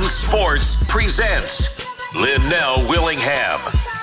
One Sports presents Linnell Willingham.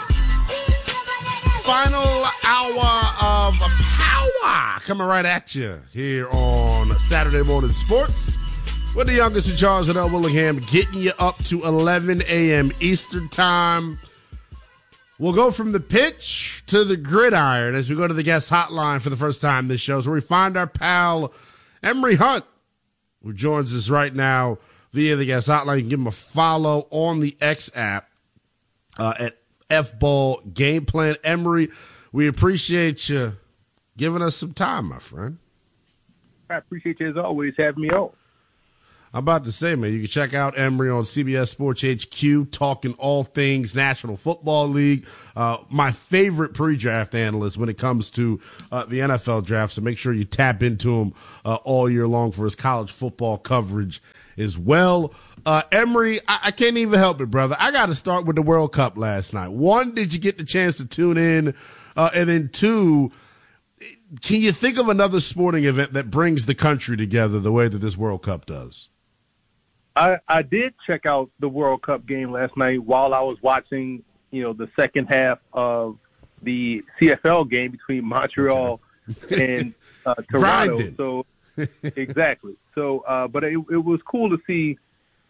Final hour of power coming right at you here on Saturday Morning Sports with the youngest in charge, Linnell Willingham, getting you up to 11 a.m. Eastern Time. We'll go from the pitch to the gridiron as we go to the guest hotline for the first time this show, where we find our pal Emory Hunt, who joins us right now via the guest hotline. You can give him a follow on the X app at F-Ball Game Plan. Emory, we appreciate you giving us some time, my friend. I appreciate you, as always, having me on. I'm about to say, man, you can check out Emory on CBS Sports HQ, talking all things National Football League. My favorite pre-draft analyst when it comes to the NFL draft, so make sure you tap into him all year long for his college football coverage as well. Emory, I can't even help it, brother. I got to start with the World Cup last night. One, did you get the chance to tune in? And then two, can you think of another sporting event that brings the country together the way that this World Cup does? I did check out the World Cup game last night while I was watching, the second half of the CFL game between Montreal and Toronto. Grinding. So exactly. So, but it was cool to see,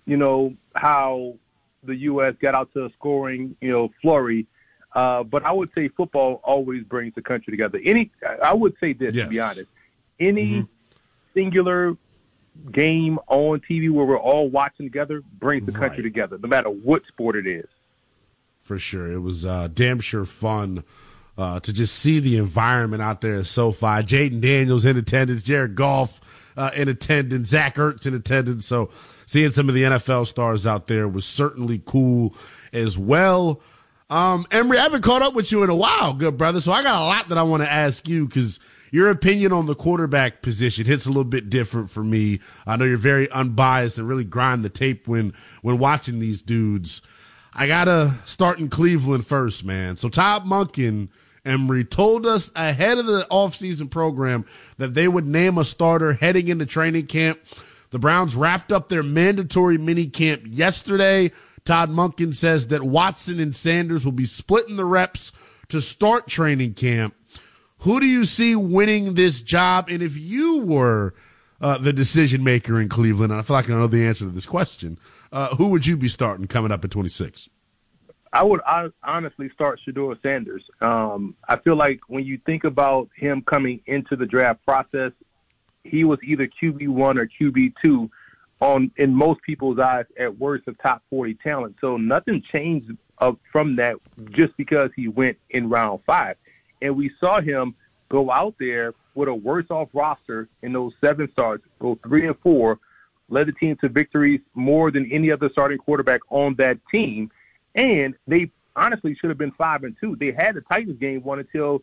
how the U.S. got out to a scoring, flurry. But I would say football always brings the country together. I would say this, yes, to be honest. Any singular game on TV where we're all watching together brings the country together, no matter what sport it is. For sure. It was damn sure fun to just see the environment out there at SoFi. Jaden Daniels in attendance, Jared Goff in attendance, Zach Ertz in attendance. So seeing some of the NFL stars out there was certainly cool as well. Emory, I haven't caught up with you in a while, good brother, so I got a lot that I want to ask you because your opinion on the quarterback position hits a little bit different for me. I know you're very unbiased and really grind the tape when watching these dudes. I got to start in Cleveland first, man. So Todd Monken, Emory, told us ahead of the offseason program that they would name a starter heading into training camp. The Browns wrapped up their mandatory mini camp yesterday. Todd Monken says that Watson and Sanders will be splitting the reps to start training camp. Who do you see winning this job? And if you were the decision maker in Cleveland, and I feel like I know the answer to this question, who would you be starting coming up at 26? I would honestly start Shedeur Sanders. I feel like when you think about him coming into the draft process, he was either QB1 or QB2 in most people's eyes at worst of top 40 talent. So nothing changed from that just because he went in round 5. And we saw him go out there with a worse-off roster in those 7 starts, go 3-4, led the team to victories more than any other starting quarterback on that team. And they honestly should have been 5-2. They had the Titans game won until,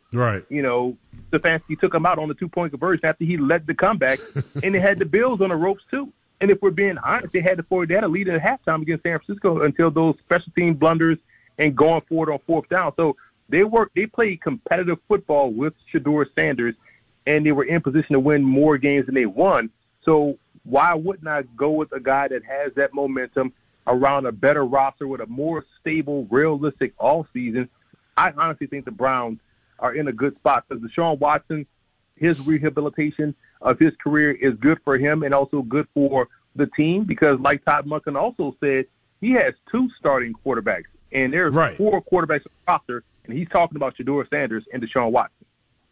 Stefanski took him out on the 2-point conversion after he led the comeback, and they had the Bills on the ropes too. And if we're being honest, they had a lead at halftime against San Francisco until those special team blunders and going forward on 4th down. So they played competitive football with Shedeur Sanders, and they were in position to win more games than they won. So why wouldn't I go with a guy that has that momentum around a better roster with a more stable, realistic offseason? I honestly think the Browns are in a good spot because Deshaun Watson, his rehabilitation of his career is good for him and also good for the team because, like Todd Monken also said, he has 2 starting quarterbacks, and there's 4 quarterbacks on the roster, and he's talking about Shedeur Sanders and Deshaun Watson.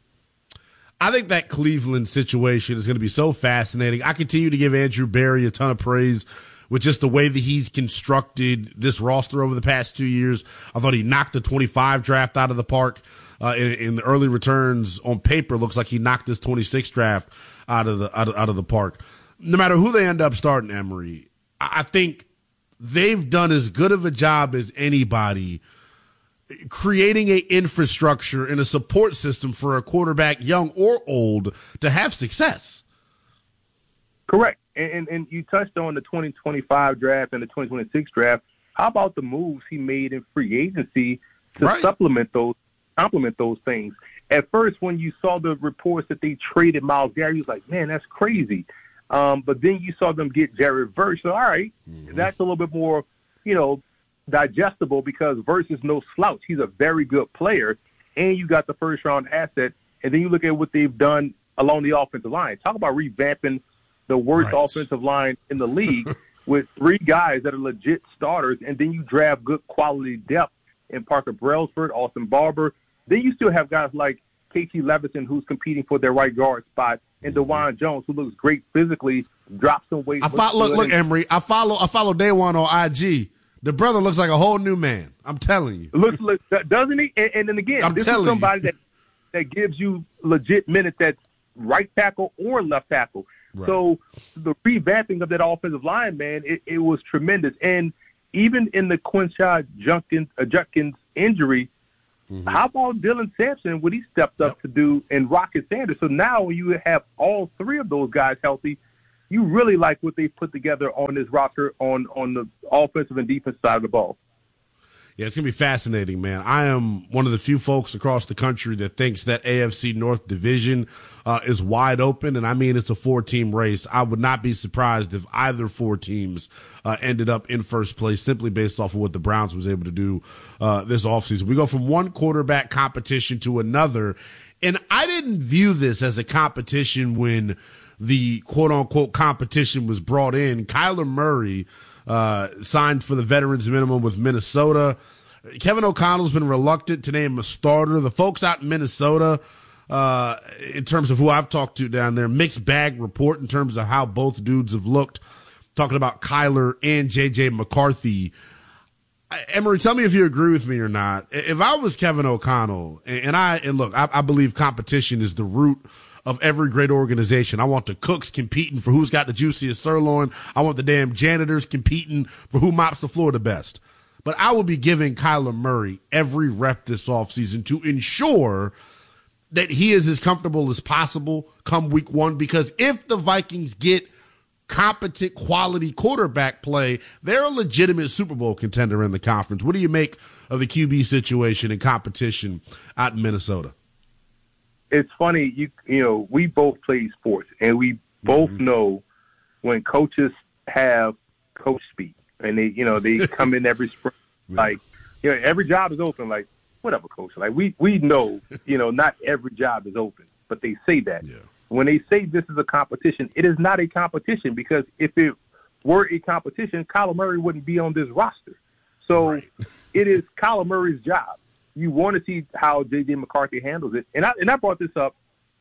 I think that Cleveland situation is going to be so fascinating. I continue to give Andrew Berry a ton of praise with just the way that he's constructed this roster over the past 2 years. I thought he knocked the 25 draft out of the park. In the early returns on paper, looks like he knocked this 26 draft out of the park. No matter who they end up starting, Emory, I think they've done as good of a job as anybody creating a infrastructure and a support system for a quarterback, young or old, to have success. Correct. And you touched on the 2025 draft and the 2026 draft. How about the moves he made in free agency to complement those things? At first, when you saw the reports that they traded Myles Garrett, you was like, man, that's crazy. But then you saw them get Jared Verse. So, all right, that's a little bit more, digestible because Verse is no slouch. He's a very good player, and you got the first-round asset. And then you look at what they've done along the offensive line. Talk about revamping the worst offensive line in the league with 3 guys that are legit starters, and then you draft good quality depth in Parker Brailsford, Austin Barber. Then you still have guys like KT Levison, who's competing for their right guard spot, and DeJuan Jones, who looks great physically, drops some weight. Look, Emory, I follow Day One on IG. The brother looks like a whole new man. I'm telling you. Looks, doesn't he? And then again, this is somebody that gives you legit minutes at right tackle or left tackle. Right. So the revamping of that offensive line, man, it was tremendous. And even in the Quinshon Judkins injury, how about Dylan Sampson, what he stepped up to do, and Rocket Sanders? So now when you have all 3 of those guys healthy, you really like what they put together on this roster on the offensive and defensive side of the ball. Yeah, it's going to be fascinating, man. I am one of the few folks across the country that thinks that AFC North division is wide open, and I mean it's a 4-team race. I would not be surprised if either 4 teams ended up in first place simply based off of what the Browns was able to do this offseason. We go from one quarterback competition to another, and I didn't view this as a competition when the quote-unquote competition was brought in. Kyler Murray signed for the veterans minimum with Minnesota. Kevin O'Connell's been reluctant to name a starter. The folks out in Minnesota, in terms of who I've talked to down there, mixed bag report in terms of how both dudes have looked, talking about Kyler and J.J. McCarthy. Emory, tell me if you agree with me or not. If I was Kevin O'Connell, and look, I believe competition is the root of every great organization. I want the cooks competing for who's got the juiciest sirloin. I want the damn janitors competing for who mops the floor the best. But I will be giving Kyler Murray every rep this offseason to ensure that he is as comfortable as possible come week 1, because if the Vikings get competent, quality quarterback play, they're a legitimate Super Bowl contender in the conference. What do you make of the QB situation and competition out in Minnesota? It's funny, we both play sports, and we both know when coaches have coach speak, and they come in every spring, like, every job is open, like, whatever, coach. Like, we know, not every job is open, but they say that. Yeah. When they say this is a competition, it is not a competition, because if it were a competition, Kyler Murray wouldn't be on this roster. So it is Kyler Murray's job. You want to see how J.J. McCarthy handles it. And I brought this up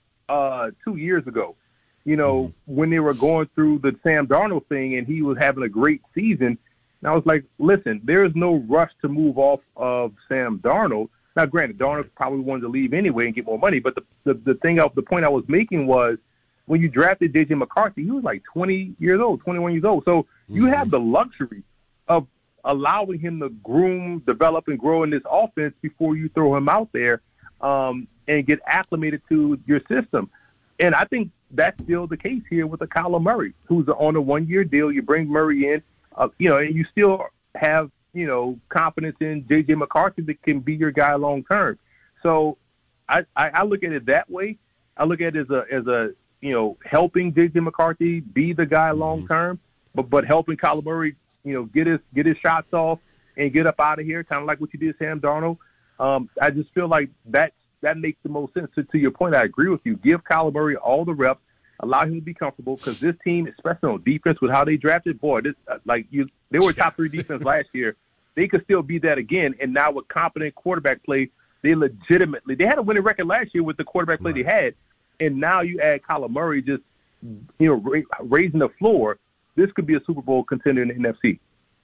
2 years ago, when they were going through the Sam Darnold thing and he was having a great season. And I was like, listen, there is no rush to move off of Sam Darnold. Now, granted, Darnold probably wanted to leave anyway and get more money. But the point I was making was when you drafted J.J. McCarthy, he was like 20 years old, 21 years old. So you have the luxury of allowing him to groom, develop, and grow in this offense before you throw him out there and get acclimated to your system. And I think that's still the case here with the Kyler Murray, who's on a 1-year deal. You bring Murray in, and you still have, confidence in J.J. McCarthy that can be your guy long term. So I look at it that way. I look at it as a helping J.J. McCarthy be the guy long term, but helping Kyler Murray get his shots off and get up out of here, kind of like what you did, Sam Darnold. I just feel like that makes the most sense. To your point, I agree with you. Give Kyler Murray all the reps, allow him to be comfortable, because this team, especially on defense, with how they drafted, they were top 3 defense last year. They could still be that again. And now with competent quarterback play, they had a winning record last year with the quarterback play they had. And now you add Kyler Murray just, raising the floor. This could be a Super Bowl contender in the NFC.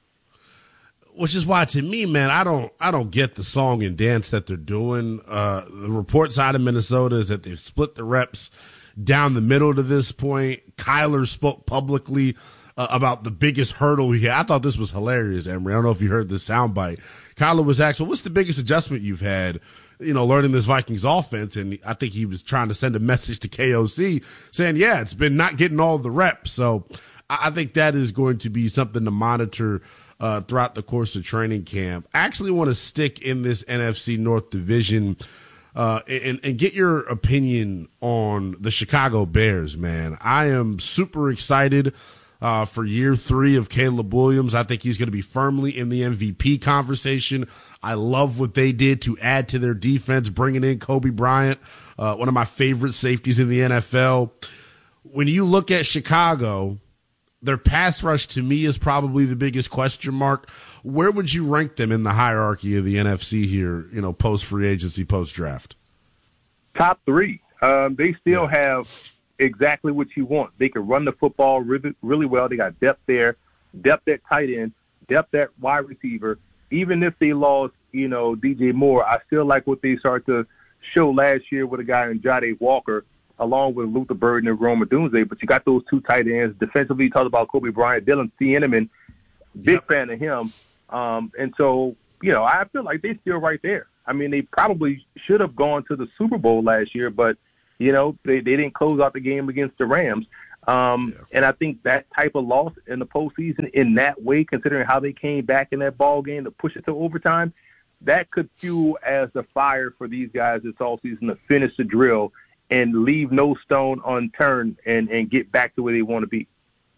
Which is why, to me, man, I don't get the song and dance that they're doing. The reports out of Minnesota is that they've split the reps down the middle to this point. Kyler spoke publicly about the biggest hurdle he had. I thought this was hilarious, Emory. I don't know if you heard this soundbite. Kyler was asked, well, what's the biggest adjustment you've had, learning this Vikings offense? And I think he was trying to send a message to KOC saying, yeah, it's been not getting all the reps. So I think that is going to be something to monitor throughout the course of training camp. I actually want to stick in this NFC North division and get your opinion on the Chicago Bears, man. I am super excited for year 3 of Caleb Williams. I think he's going to be firmly in the MVP conversation. I love what they did to add to their defense, bringing in Kobe Bryant, one of my favorite safeties in the NFL. When you look at Chicago, their pass rush to me is probably the biggest question mark. Where would you rank them in the hierarchy of the NFC here, post free agency, post draft? Top 3. They still have exactly what you want. They can run the football really, really well. They got depth there, depth at tight end, depth at wide receiver. Even if they lost, DJ Moore, I still like what they started to show last year with a guy in Jade Walker, along with Luther Burden and Roma Dunze. But you got those 2 tight ends. Defensively, you talked about Kobe Bryant, Dylan Cinnamon, big fan of him. And so, I feel like they're still right there. I mean, they probably should have gone to the Super Bowl last year, but, they didn't close out the game against the Rams. And I think that type of loss in the postseason in that way, considering how they came back in that ball game to push it to overtime, that could fuel as the fire for these guys this offseason to finish the drill and leave no stone unturned and get back to where they want to be.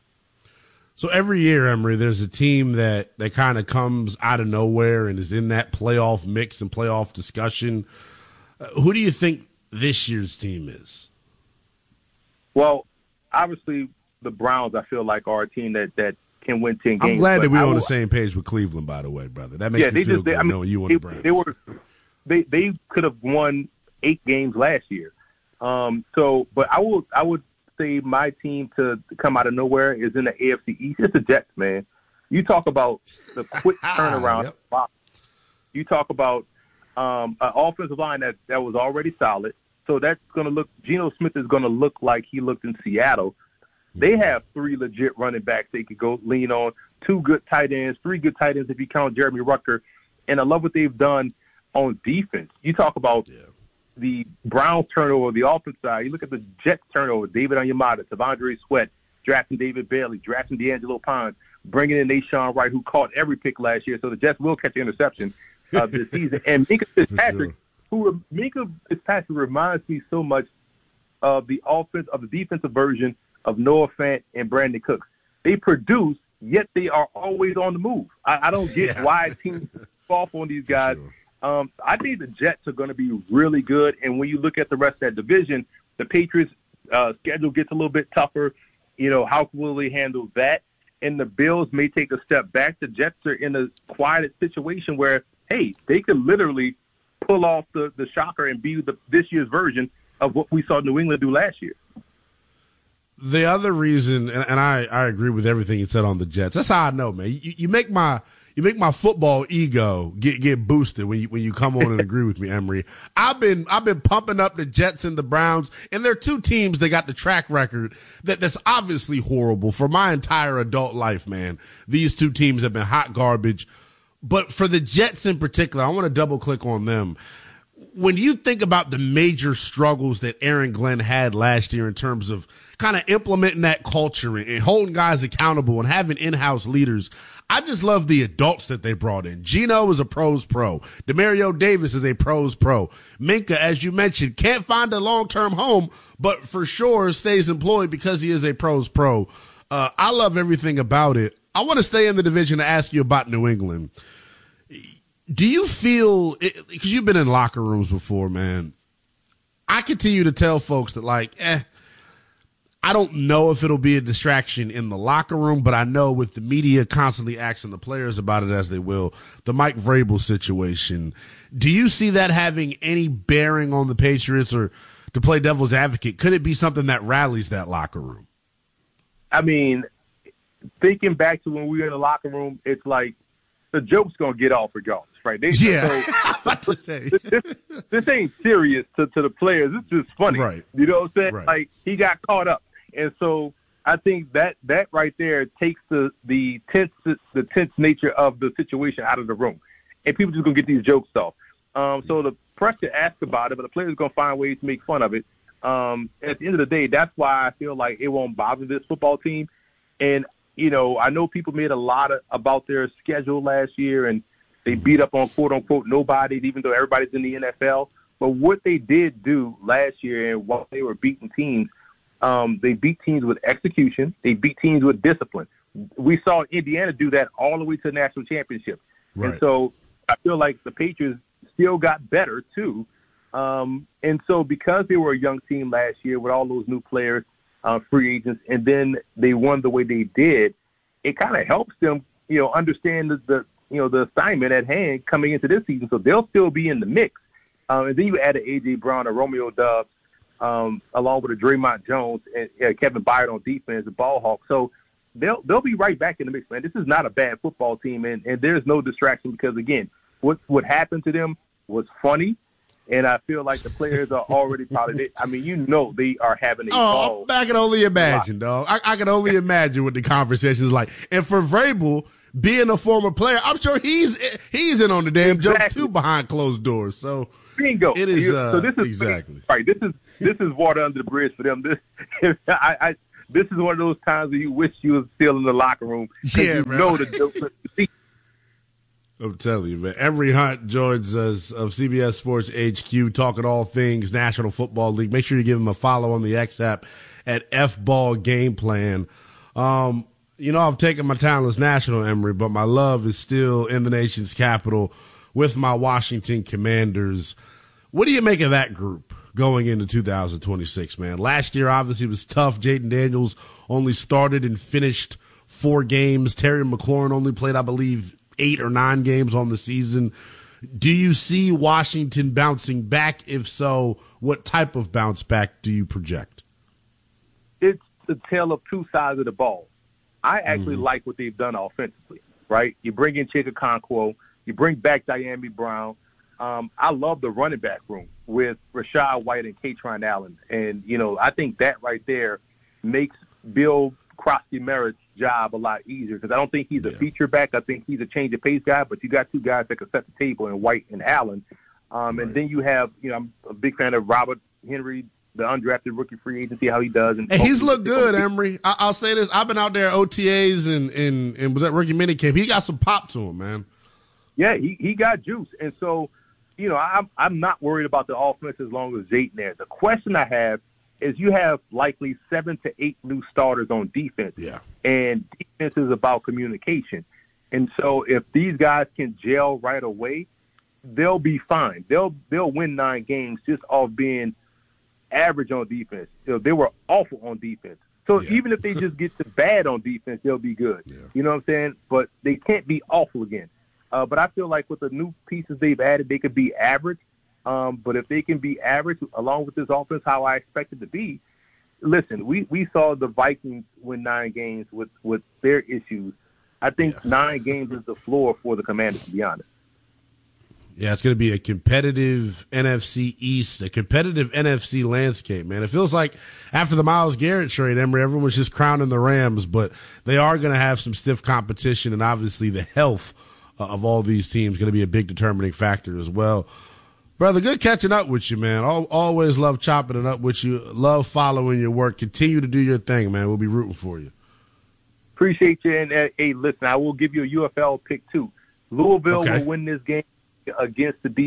So every year, Emory, there's a team that kind of comes out of nowhere and is in that playoff mix and playoff discussion. Who do you think this year's team is? Well, obviously the Browns, I feel like, are a team that can win 10 games. I'm glad that we're on the same page with Cleveland, by the way, brother. That makes me feel good knowing you on the Browns. They could have won 8 games last year. But I would say my team to come out of nowhere is in the AFC East. It's the Jets, man. You talk about the quick turnaround. Yep. You talk about an offensive line that was already solid. So that's going to look – Geno Smith is going to look like he looked in Seattle. They have 3 legit running backs they could go lean on, 2 good tight ends, 3 good tight ends if you count Jeremy Rucker. And I love what they've done on defense. You talk about the Browns turnover, the offense side. You look at the Jets turnover, David Onyemata, Tavondre Sweat, drafting David Bailey, drafting D'Angelo Pons, bringing in Nashawn Wright, who caught every pick last year. So the Jets will catch the interception this season. And Minkah Fitzpatrick, Minkah Fitzpatrick reminds me so much of the defensive version of Noah Fant and Brandon Cooks. They produce, yet they are always on the move. I don't get why teams fall on these guys. Sure. I think the Jets are going to be really good. And when you look at the rest of that division, the Patriots' schedule gets a little bit tougher. How will they handle that? And the Bills may take a step back. The Jets are in a quiet situation where, hey, they could literally pull off the shocker and be this year's version of what we saw New England do last year. The other reason, and I agree with everything you said on the Jets. That's how I know, man. You make my football ego get boosted when you come on and agree with me, Emory. I've been pumping up the Jets and the Browns, and they're 2 teams that got the track record that's obviously horrible for my entire adult life, man. These 2 teams have been hot garbage. But for the Jets in particular, I want to double click on them. When you think about the major struggles that Aaron Glenn had last year in terms of kind of implementing that culture and holding guys accountable and having in-house leaders, I just love the adults that they brought in. Geno is a pros pro. Demario Davis is a pros pro. Minkah, as you mentioned, can't find a long-term home, but for sure stays employed because he is a pros pro. I love everything about it. I want to stay in the division to ask you about New England. Do you feel, because you've been in locker rooms before, man, I continue to tell folks that, I don't know if it'll be a distraction in the locker room, but I know with the media constantly asking the players about it as they will, the Mike Vrabel situation, do you see that having any bearing on the Patriots? Or to play devil's advocate, could it be something that rallies that locker room? I mean, thinking back to when we were in the locker room, it's like the joke's going to get off regardless, right? About to say. This ain't serious to the players. It's just funny. Right. You know what I'm saying? Right. Like, he got caught up. And so I think that right there takes the tense nature of the situation out of the room. And people just going to get these jokes off. So the pressure asks about it, but the players are going to find ways to make fun of it. At the end of the day, that's why I feel like it won't bother this football team. And, I know people made a lot about their schedule last year, and they beat up on quote-unquote nobody, even though everybody's in the NFL. But what they did do last year, and while they were beating teams, they beat teams with execution. They beat teams with discipline. We saw Indiana do that all the way to the national championship. Right. And so I feel like the Patriots still got better, too. And so because they were a young team last year with all those new players, free agents, and then they won the way they did, it kind of helps them, understand the assignment at hand coming into this season. So they'll still be in the mix. And then you added A.J. Brown and Romeo Doubs, along with a Draymond Jones and Kevin Byard on defense, the ball hawk. So they'll be right back in the mix, man. This is not a bad football team, and there's no distraction because, again, what happened to them was funny, and I feel like the players are already probably – I mean, they are having a ball. I can only imagine, dog. I can only imagine what the conversation is like. And for Vrabel, being a former player, I'm sure he's in on the damn jokes, too, behind closed doors. So – bingo. It is so this is exactly right. This is water under the bridge for them. This is one of those times that you wish you was still in the locker room. Yeah, man. The I'm telling you, man. Emory Hunt joins us of CBS Sports HQ, talking all things National Football League. Make sure you give him a follow on the X app at F-Ball Game Plan. I've taken my talents national, Emory, but my love is still in the nation's capital with my Washington Commanders. What do you make of that group going into 2026, man? Last year, obviously, was tough. Jayden Daniels only started and finished 4 games. Terry McLaurin only played, I believe, 8 or 9 games on the season. Do you see Washington bouncing back? If so, what type of bounce back do you project? It's the tale of two sides of the ball. I actually like what they've done offensively, right? You bring in Chika Okonkwo. You bring back Diami Brown. I love the running back room with Rachaad White and Kaytron Allen. And, I think that right there makes Bill Krosky-Merritt's job a lot easier because I don't think he's a feature back. I think he's a change of pace guy, but you got 2 guys that can set the table in White and Allen. And then you have, I'm a big fan of Robert Henry, the undrafted rookie free agent, see how he does. And he's looked good, Emory. I'll say this. I've been out there at OTAs and was at rookie minicamp. He got some pop to him, man. Yeah, he got juice. And so, I'm not worried about the offense as long as Jayden there. The question I have is you have likely 7 to 8 new starters on defense. Yeah. And defense is about communication. And so if these guys can gel right away, they'll be fine. They'll win 9 games just off being average on defense. They were awful on defense. So even if they just get to bad on defense, they'll be good. Yeah. You know what I'm saying? But they can't be awful again. But I feel like with the new pieces they've added, they could be average. But if they can be average along with this offense, how I expect it to be, listen, we saw the Vikings win 9 games with their issues. I think 9 games is the floor for the Commanders, to be honest. Yeah, it's going to be a competitive NFC East, a competitive NFC landscape, man. It feels like after the Myles Garrett trade, Emory, everyone was just crowning the Rams, but they are going to have some stiff competition, and obviously the health of all these teams going to be a big determining factor as well. Brother, good catching up with you, man. Always love chopping it up with you. Love following your work. Continue to do your thing, man. We'll be rooting for you. Appreciate you. And hey, listen, I will give you a UFL pick too. Louisville will win this game against the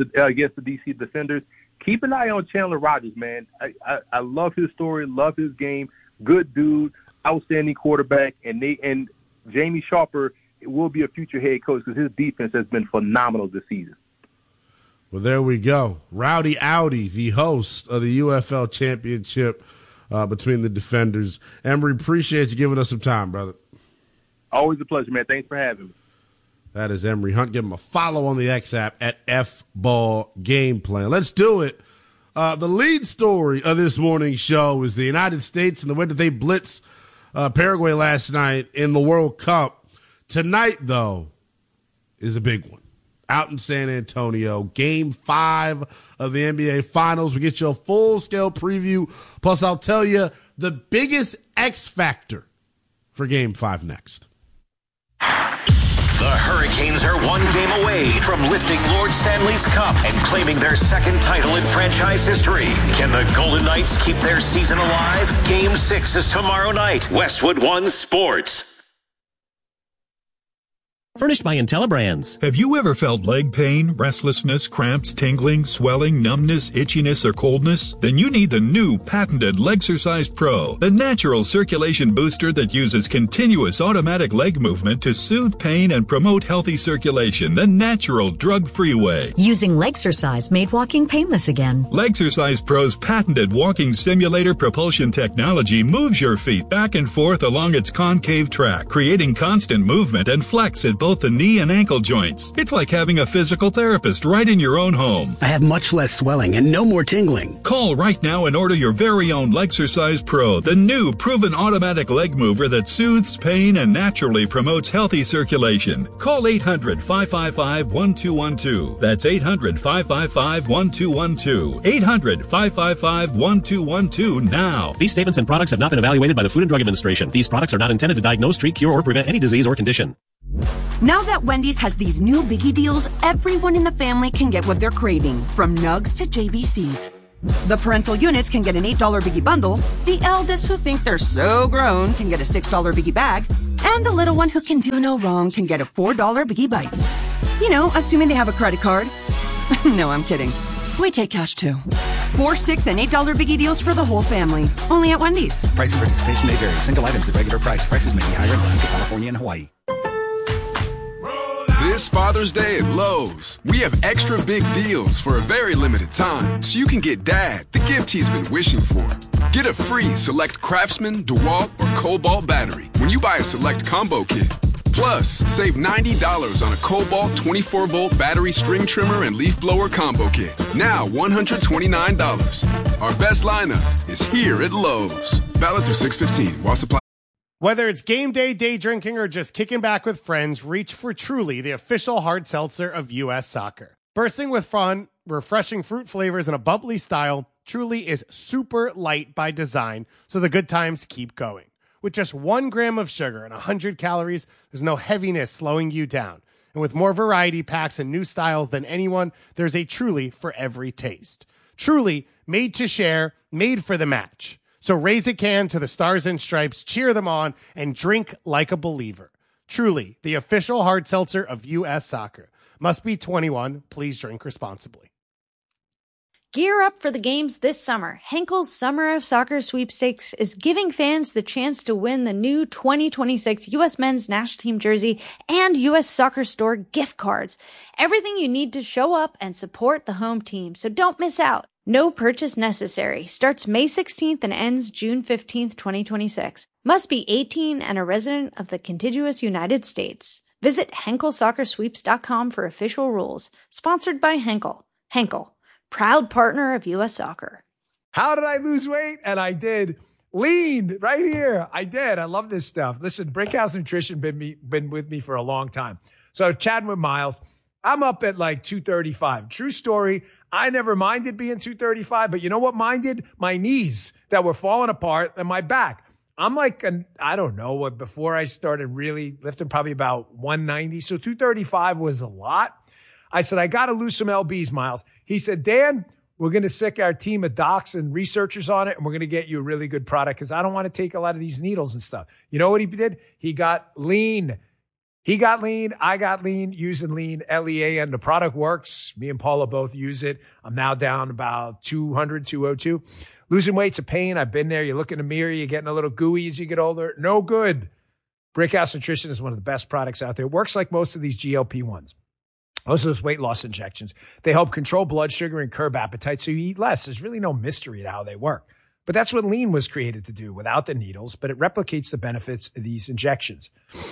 DC Defenders. Keep an eye on Chandler Rogers, man. I love his story, love his game. Good dude, outstanding quarterback, and Jamie Sharper will be a future head coach because his defense has been phenomenal this season. Well, there we go. Rowdy Audi, the host of the UFL Championship between the Defenders. Emory, appreciate you giving us some time, brother. Always a pleasure, man. Thanks for having me. That is Emory Hunt. Give him a follow on the X app at F-Ball Game Plan. Let's do it. The lead story of this morning's show is the United States and the way that they blitz Paraguay last night in the World Cup. Tonight, though, is a big one. Out in San Antonio, Game 5 of the NBA Finals. We get you a full-scale preview. Plus, I'll tell you the biggest X factor for Game 5 next. The Hurricanes are 1 game away from lifting Lord Stanley's Cup and claiming their 2nd title in franchise history. Can the Golden Knights keep their season alive? Game 6 is tomorrow night. Westwood One Sports. Furnished by IntelliBrands. Have you ever felt leg pain, restlessness, cramps, tingling, swelling, numbness, itchiness, or coldness? Then you need the new patented Legsercise Pro, the natural circulation booster that uses continuous automatic leg movement to soothe pain and promote healthy circulation the natural, drug-free way. Using Legsercise made walking painless again. Legsercise Pro's patented walking simulator propulsion technology moves your feet back and forth along its concave track, creating constant movement and flex at both the knee and ankle joints. It's like having a physical therapist right in your own home. I have much less swelling and no more tingling. Call right now and order your very own Legsercise Pro, the new proven automatic leg mover that soothes pain and naturally promotes healthy circulation. Call 800-555-1212. That's 800-555-1212. 800-555-1212 now. These statements and products have not been evaluated by the Food and Drug Administration. These products are not intended to diagnose, treat, cure, or prevent any disease or condition. Now that Wendy's has these new biggie deals, everyone in the family can get what they're craving, from nugs to JBCs. The parental units can get an $8 biggie bundle, the eldest who think they're so grown can get a $6 biggie bag, and the little one who can do no wrong can get a $4 biggie bites. You know, assuming they have a credit card. No, I'm kidding. We take cash too. 4, 6, and $8 biggie deals for the whole family. Only at Wendy's. Price and participation may vary. Single items at regular price. Prices may be higher in Alaska, California, and Hawaii. This Father's Day at Lowe's, we have extra big deals for a very limited time, so you can get Dad the gift he's been wishing for. Get a free Select Craftsman, DeWalt, or Cobalt battery when you buy a Select combo kit. Plus, save $90 on a Cobalt 24-volt battery string trimmer and leaf blower combo kit. Now $129. Our best lineup is here at Lowe's. Valid through 6/15 while supply. Whether it's game day, day drinking, or just kicking back with friends, reach for Truly, the official hard seltzer of U.S. Soccer. Bursting with fun, refreshing fruit flavors, and a bubbly style, Truly is super light by design, so the good times keep going. With just 1 gram of sugar and 100 calories, there's no heaviness slowing you down. And with more variety packs and new styles than anyone, there's a Truly for every taste. Truly, made to share, made for the match. So raise a can to the Stars and Stripes, cheer them on, and drink like a believer. Truly, the official hard seltzer of U.S. Soccer. Must be 21. Please drink responsibly. Gear up for the games this summer. Henkel's Summer of Soccer Sweepstakes is giving fans the chance to win the new 2026 U.S. Men's National Team jersey and U.S. Soccer Store gift cards. Everything you need to show up and support the home team, so don't miss out. No purchase necessary. Starts May 16th and ends June 15th, 2026. Must be 18 and a resident of the contiguous United States. Visit HenkelSoccerSweeps.com for official rules. Sponsored by Henkel. Henkel, proud partner of U.S. Soccer. How did I lose weight? And I did. Lean right here. I did. I love this stuff. Listen, Brickhouse Nutrition been with me for a long time. So chatting with Miles, I'm up at like 235. True story. I never minded being 235, but you know what minded? My knees that were falling apart and my back. I'm like, I don't know, before I started really lifting, probably about 190. So 235 was a lot. I said, I got to lose some LBs, Miles. He said, Dan, we're going to sick our team of docs and researchers on it, and we're going to get you a really good product because I don't want to take a lot of these needles and stuff. You know what he did? He got lean. He got lean. I got lean using lean, LEAN. The product works. Me and Paula both use it. I'm now down about 200, 202. Losing weight's a pain. I've been there. You look in the mirror, you're getting a little gooey as you get older. No good. Brickhouse Nutrition is one of the best products out there. It works like most of these GLP-1s. Most of those weight loss injections. They help control blood sugar and curb appetite so you eat less. There's really no mystery to how they work. But that's what lean was created to do without the needles, but it replicates the benefits of these injections.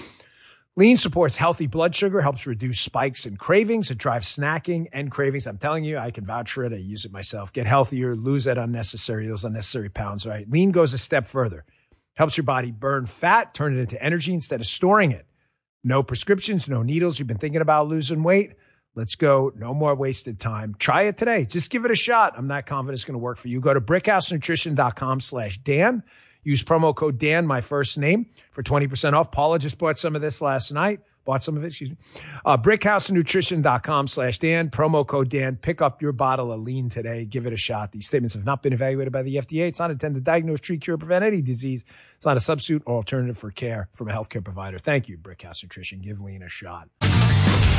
Lean supports healthy blood sugar, helps reduce spikes and cravings. It drives snacking and cravings. I'm telling you, I can vouch for it. I use it myself. Get healthier, lose those unnecessary pounds, right? Lean goes a step further. Helps your body burn fat, turn it into energy instead of storing it. No prescriptions, no needles. You've been thinking about losing weight? Let's go. No more wasted time. Try it today. Just give it a shot. I'm not confident it's going to work for you. Go to brickhousenutrition.com/Dan. Use promo code Dan, my first name, for 20% off. Paula just bought some of this last night. brickhousenutrition.com/Dan. Promo code Dan. Pick up your bottle of lean today. Give it a shot. These statements have not been evaluated by the FDA. It's not intended to diagnose, treat, cure, or prevent any disease. It's not a substitute or alternative for care from a healthcare provider. Thank you, Brickhouse Nutrition. Give lean a shot.